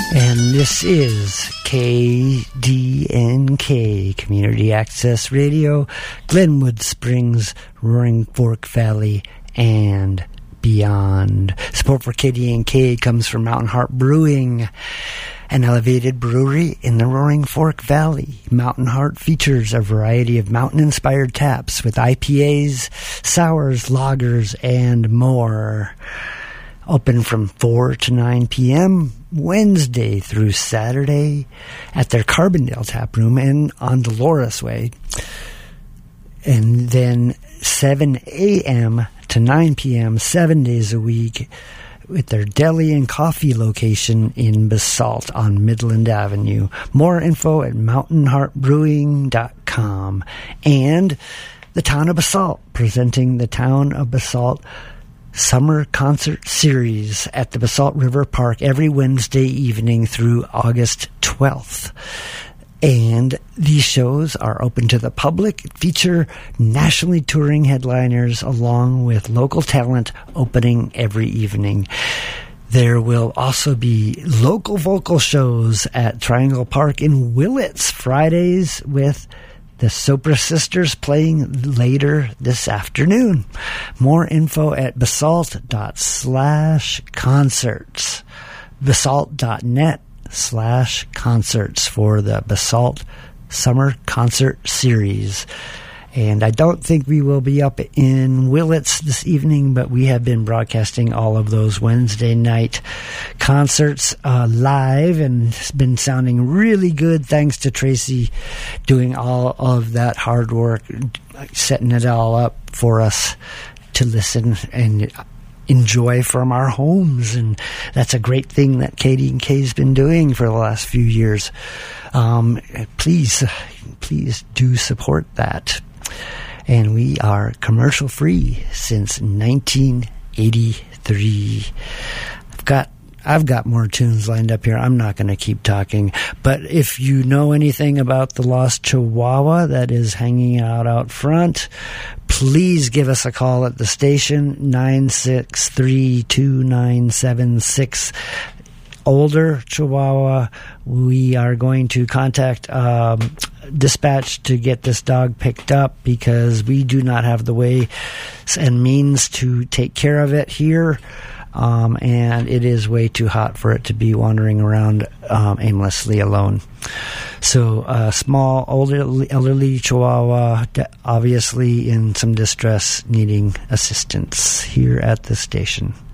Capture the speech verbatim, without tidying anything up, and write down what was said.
And this is K D N K, Community Access Radio, Glenwood Springs, Roaring Fork Valley, and beyond. Support for K D N K comes from Mountain Heart Brewing, an elevated brewery in the Roaring Fork Valley. Mountain Heart features a variety of mountain-inspired taps with I P As, sours, lagers, and more. Open from four to nine p.m. Wednesday through Saturday at their Carbondale Tap Room and on Dolores Way. And then seven a.m. to nine p.m. seven days a week with their deli and coffee location in Basalt on Midland Avenue. More info at mountain heart brewing dot com. And the Town of Basalt, presenting the Town of Basalt Summer Concert Series at the Basalt River Park every Wednesday evening through August twelfth. And these shows are open to the public, feature nationally touring headliners along with local talent opening every evening. There will also be local vocal shows at Triangle Park in Willits Fridays with the Sopra Sisters playing later this afternoon. More info at basalt dot slash concerts. basalt dot net slash concerts for the Basalt Summer Concert Series. And I don't think we will be up in Willits this evening, but we have been broadcasting all of those Wednesday night concerts uh, live, and it's been sounding really good thanks to Tracy doing all of that hard work, setting it all up for us to listen and enjoy from our homes. And that's a great thing that K D N K has been doing for the last few years. Um, please, please do support that. And we are commercial free since nineteen eighty-three. I've got I've got more tunes lined up here. I'm not going to keep talking. But if you know anything about the Lost Chihuahua that is hanging out out front, please give us a call at the station, nine six three, two nine seven six. Older Chihuahua. We are going to contact um, dispatch to get this dog picked up because we do not have the way and means to take care of it here. Um, and it is way too hot for it to be wandering around um, aimlessly alone. So a uh, small, older, elderly Chihuahua, obviously in some distress, needing assistance here at the station.